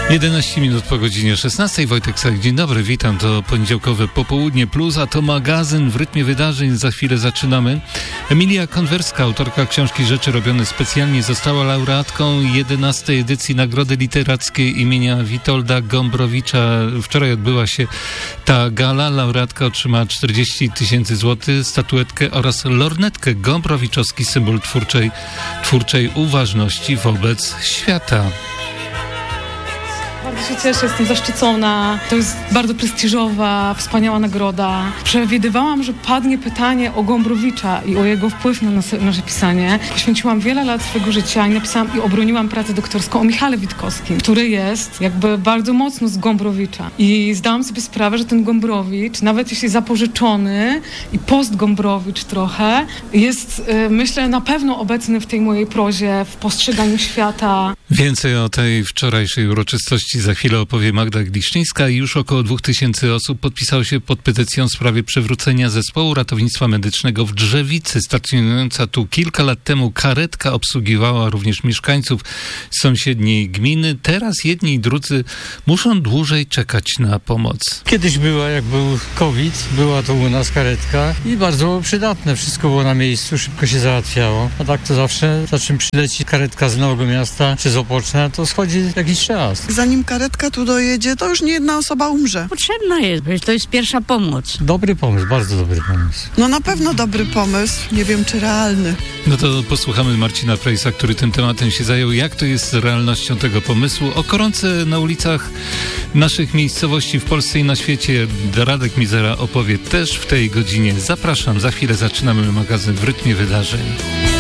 11 minut po godzinie 16. Wojtek Salik, dzień dobry, witam. To poniedziałkowe popołudnie plus, a to magazyn w rytmie wydarzeń. Za chwilę zaczynamy. Emilia Konwerska, autorka książki Rzeczy robione specjalnie, została laureatką 11. edycji Nagrody Literackiej imienia Witolda Gombrowicza. Wczoraj odbyła się ta gala. Laureatka otrzymała 40 000 złotych, statuetkę oraz lornetkę. Gombrowiczowski symbol twórczej uważności wobec świata. Bardzo się cieszę, jestem zaszczycona. To jest bardzo prestiżowa, wspaniała nagroda. Przewidywałam, że padnie pytanie o Gombrowicza i o jego wpływ na nasze pisanie. Poświęciłam wiele lat swojego życia i napisałam i obroniłam pracę doktorską o Michale Witkowskim, który jest jakby bardzo mocno z Gombrowicza. I zdałam sobie sprawę, że ten Gombrowicz, nawet jeśli zapożyczony i post-Gombrowicz trochę, jest, myślę, na pewno obecny w tej mojej prozie, w postrzeganiu świata. Więcej o tej wczorajszej uroczystości za chwilę opowie Magda Gliszczyńska. Już około 2000 osób podpisało się pod petycją w sprawie przywrócenia zespołu ratownictwa medycznego w Drzewicy. Stacjonująca tu kilka lat temu karetka obsługiwała również mieszkańców sąsiedniej gminy. Teraz jedni i drudzy muszą dłużej czekać na pomoc. Kiedyś była, jak był COVID, była to u nas karetka i bardzo przydatne. Wszystko było na miejscu, szybko się załatwiało. A tak to zawsze, za czym przyleci karetka z Nowego Miasta czy z Opoczna, to schodzi jakiś czas. Zanim karetka tu dojedzie, to już nie jedna osoba umrze. Potrzebna jest, bo to jest pierwsza pomoc. Dobry pomysł, bardzo dobry pomysł. No na pewno dobry pomysł, nie wiem czy realny. No to posłuchamy Marcina Prejsa, który tym tematem się zajął. Jak to jest z realnością tego pomysłu? O koronce na ulicach naszych miejscowości w Polsce i na świecie Radek Mizera opowie też w tej godzinie. Zapraszam, za chwilę zaczynamy magazyn w rytmie wydarzeń.